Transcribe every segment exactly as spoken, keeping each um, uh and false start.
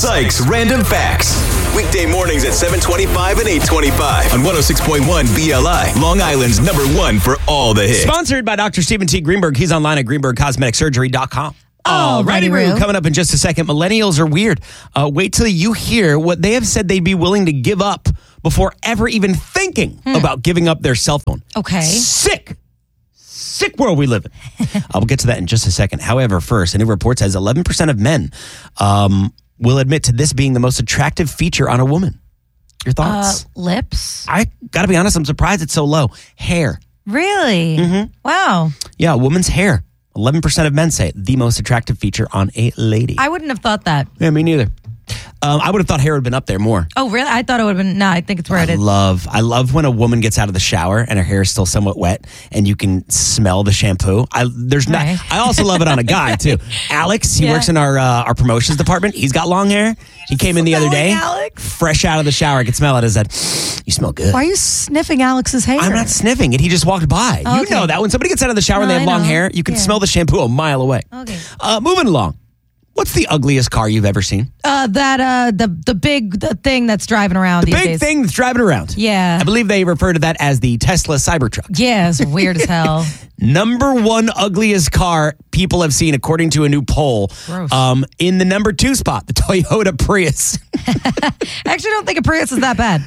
Sykes Random Facts. Weekday mornings at seven twenty-five and eight twenty-five on one oh six point one B L I, Long Island's number one for all the hits. Sponsored by Doctor Stephen T. Greenberg. He's online at greenberg cosmetic surgery dot com. Oh, righty Roo. Coming up in just a second. Millennials are weird. Uh, wait till you hear what they have said they'd be willing to give up before ever even thinking hmm. about giving up their cell phone. Okay. Sick. Sick world we live in. I'll get to that in just a second. However, first, a new report says eleven percent of men um, will admit to this being the most attractive feature on a woman. Your thoughts? Uh, lips? I got to be honest, I'm surprised it's so low. Hair. Really? Mm-hmm. Wow. Yeah, a woman's hair. eleven percent of men say it, the most attractive feature on a lady. I wouldn't have thought that. Yeah, me neither. Um, I would have thought hair would have been up there more. Oh, really? I thought it would have been, no, I think it's where I it is. love, I love when a woman gets out of the shower and her hair is still somewhat wet and you can smell the shampoo. I there's not. Right. I also love it on a guy too. Alex, he Yeah. works in our uh, our promotions department. He's got long hair. He came in the other day, Alex. fresh out of the shower. I could smell it. I said, "You smell good." Why are you sniffing Alex's hair? I'm not sniffing it. He just walked by. Oh, you okay. know that when somebody gets out of the shower No, and they have I long know. hair, you can Yeah. smell the shampoo a mile away. Okay. Uh, moving along. What's the ugliest car you've ever seen? Uh, that, uh, the the big the thing that's driving around The these big days. thing that's driving around. Yeah. I believe they refer to that as the Tesla Cybertruck. Yeah, it's weird as hell. Number one ugliest car people have seen, according to a new poll. Gross. Um, in the number two spot, the Toyota Prius. I actually don't think a Prius is that bad.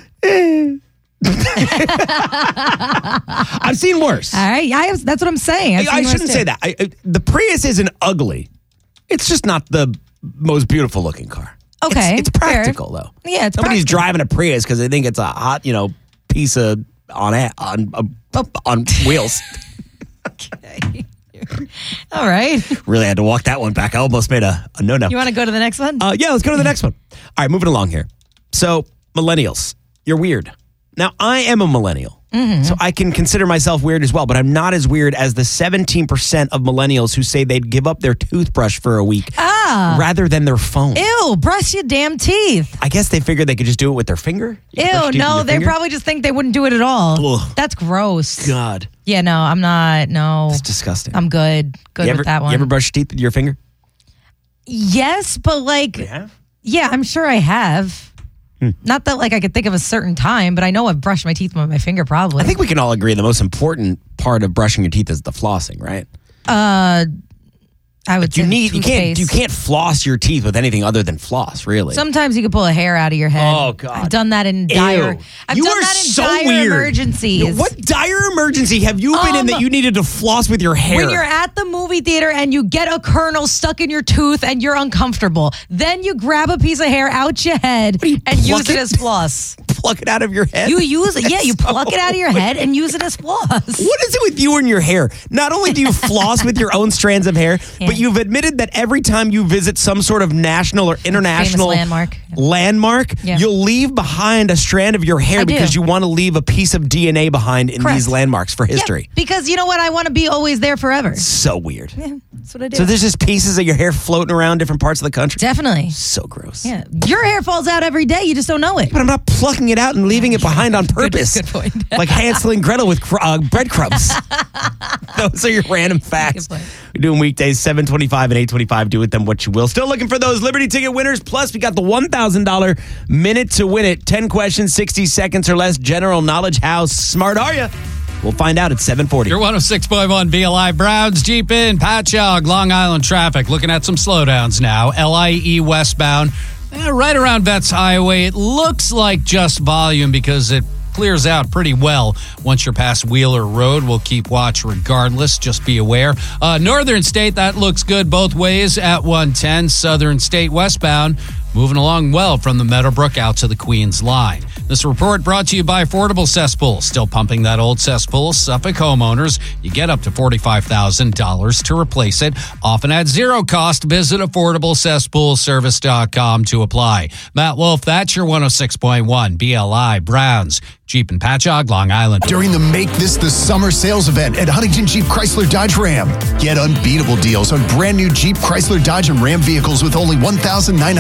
I've seen worse. All right, I have, that's what I'm saying. I've I, I seen worse shouldn't too. say that. I, I, the Prius isn't ugly. It's just not the most beautiful looking car. Okay, It's, it's fair. practical, though. Yeah, it's Nobody's practical. driving a Prius because they think it's a hot, you know, piece of on a, on uh, on wheels. Okay. All right. Really had to walk that one back. I almost made a, a no-no. You want to go to the next one? Uh, yeah, let's go to the next one. All right, moving along here. So, millennials, you're weird. Now, I am a millennial, Mm-hmm. so I can consider myself weird as well, but I'm not as weird as the seventeen percent of millennials who say they'd give up their toothbrush for a week Ah. rather than their phone. Ew, brush your damn teeth. I guess they figured they could just do it with their finger. You can brush Ew, your teeth with no, your they finger? probably just think they wouldn't do it at all. Ugh. That's gross. God, Yeah, no, I'm not. No. it's disgusting. I'm good. Good you ever, with that one. You ever brush your teeth with your finger? Yes, but like, have. yeah, I'm sure I have. Hmm. Not that like I could think of a certain time, but I know I've brushed my teeth with my finger probably. I think we can all agree the most important part of brushing your teeth is the flossing, right? uh, I would You say need you can't toothpaste. you can't floss your teeth with anything other than floss, really. Sometimes you can pull a hair out of your head. Oh, God. I've done that in dire. Ew. I've you done are that in so dire weird. emergencies. What dire emergency have you been in Um, that you needed to floss with your hair? When you're at the movie theater and you get a kernel stuck in your tooth and you're uncomfortable, then you grab a piece of hair out your head do you and pluck use it it? as floss. Pluck it out of your head. You use it, yeah. You That's pluck so it out of your head and use it as floss. What is it with you and your hair? Not only do you floss with your own strands of hair, Yeah. but you've admitted that every time you visit some sort of national or international Famous landmark. landmark, Yeah. you'll leave behind a strand of your hair I do. because you want to leave a piece of D N A behind in Correct. these landmarks for Yeah, history. because you know what? I want to be always there forever. So weird. Yeah, that's what I do. So there's just pieces of your hair floating around different parts of the country. Definitely. So gross. Yeah. Your hair falls out every day. You just don't know it. But I'm not plucking it out and leaving it behind on purpose. good point. Like Hansel and Gretel with cr- uh, breadcrumbs. Those are your random facts. Good point. We're doing weekdays seven twenty-five and eight twenty-five. Do with them what you will. Still looking for those Liberty ticket winners. Plus, we got the one thousand dollars minute to win it. ten questions, sixty seconds or less. General knowledge. How smart are you? We'll find out at seven forty. You're one oh six point one B L I. Browns, Jeep in, Patchogue, Long Island traffic. Looking at some slowdowns now. L I E westbound, eh, right around Vets Highway. It looks like just volume because it clears out pretty well once you're past Wheeler Road. We'll keep watch regardless. Just be aware. Uh, Northern State, that looks good both ways at one ten. Southern State westbound, moving along well from the Meadowbrook out to the Queens line. This report brought to you by Affordable Cesspool. Still pumping that old cesspool. Suffolk homeowners, you get up to forty-five thousand dollars to replace it. Often at zero cost. Visit affordable cesspool service dot com to apply. Matt Wolf, that's your one oh six point one B L I. Browns, Jeep and Patchogue, Long Island. During the Make This the Summer sales event at Huntington Jeep Chrysler Dodge Ram. Get unbeatable deals on brand new Jeep Chrysler Dodge and Ram vehicles with only one thousand nine hundred ninety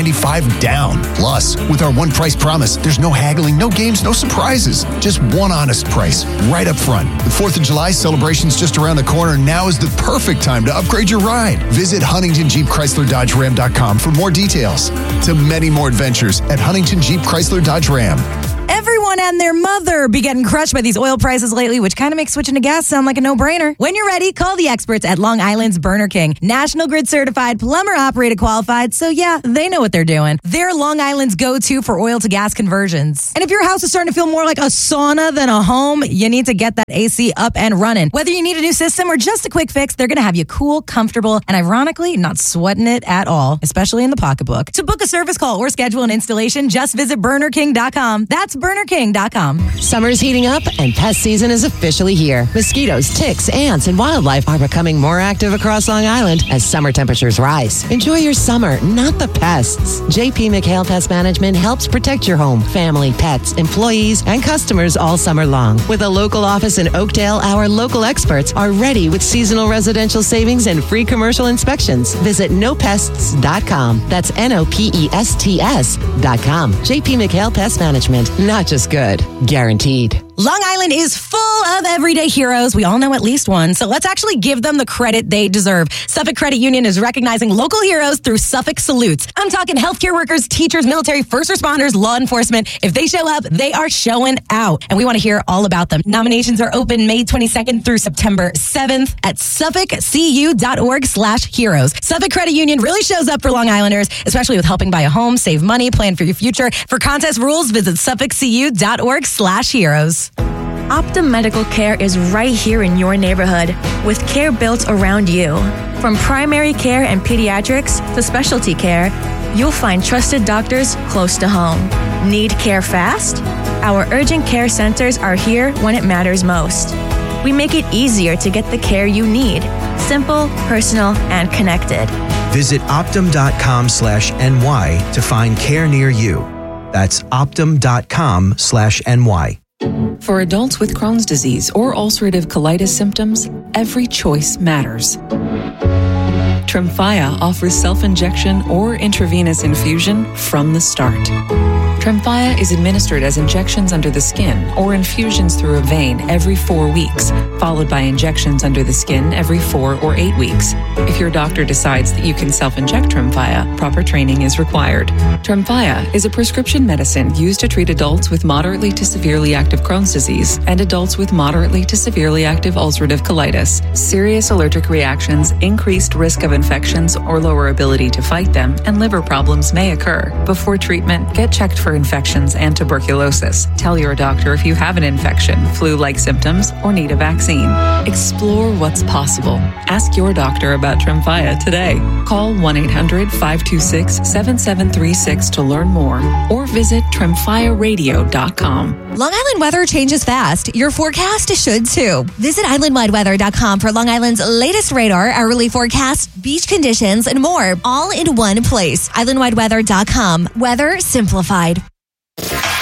seventy-five down. Plus, with our one price promise, there's no haggling, no games, no surprises. Just one honest price, right up front. With fourth of July celebrations just around the corner, now is the perfect time to upgrade your ride. Visit Huntington Jeep Chrysler Dodge Ram dot com for more details. To many more adventures at Huntington Jeep Chrysler Dodge Ram. Everyone and their mother be getting crushed by these oil prices lately, which kind of makes switching to gas sound like a no-brainer. When you're ready, call the experts at Long Island's Burner King. National Grid certified, plumber operated qualified, so yeah, they know what they're doing. They're Long Island's go-to for oil to gas conversions. And if your house is starting to feel more like a sauna than a home, you need to get that A C up and running. Whether you need a new system or just a quick fix, they're going to have you cool, comfortable, and ironically, not sweating it at all, especially in the pocketbook. To book a service call or schedule an installation, just visit burner king dot com. That's burner king dot com. Summer's heating up and pest season is officially here. Mosquitoes, ticks, ants, and wildlife are becoming more active across Long Island as summer temperatures rise. Enjoy your summer, not the pests. J P McHale Pest Management helps protect your home, family, pets, employees, and customers all summer long. With a local office in Oakdale, our local experts are ready with seasonal residential savings and free commercial inspections. Visit no pests dot com. That's N O P E S T S dot com. J P McHale Pest Management. Not just good, guaranteed. Long Island is full of everyday heroes. We all know at least one, so let's actually give them the credit they deserve. Suffolk Credit Union is recognizing local heroes through Suffolk Salutes. I'm talking healthcare workers, teachers, military, first responders, law enforcement. If they show up, they are showing out, and we want to hear all about them. Nominations are open May twenty-second through September seventh at suffolk c u dot org slash heroes. Suffolk Credit Union really shows up for Long Islanders, especially with helping buy a home, save money, plan for your future. For contest rules, visit suffolk c u dot org slash heroes. Optum Medical Care is right here in your neighborhood with care built around you. From primary care and pediatrics to specialty care, you'll find trusted doctors close to home. Need care fast? Our urgent care centers are here when it matters most. We make it easier to get the care you need. Simple, personal, and connected. Visit optum.com slash NY to find care near you. That's optum.com slash NY. For adults with Crohn's disease or ulcerative colitis symptoms, every choice matters. Tremfya offers self-injection or intravenous infusion from the start. Tremfya is administered as injections under the skin or infusions through a vein every four weeks, followed by injections under the skin every four or eight weeks. If your doctor decides that you can self-inject Tremfya, proper training is required. Tremfya is a prescription medicine used to treat adults with moderately to severely active Crohn's disease and adults with moderately to severely active ulcerative colitis. Serious allergic reactions, increased risk of infections or lower ability to fight them, and liver problems may occur. Before treatment, get checked for infections and tuberculosis. Tell your doctor if you have an infection, flu-like symptoms, or need a vaccine. Explore what's possible. Ask your doctor about Tremfya today. Call one eight hundred five two six seven seven three six to learn more or visit tremfya radio dot com. Long Island weather changes fast. Your forecast should too. Visit island wide weather dot com for Long Island's latest radar, hourly forecast, beach conditions, and more, all in one place. island wide weather dot com. Weather simplified.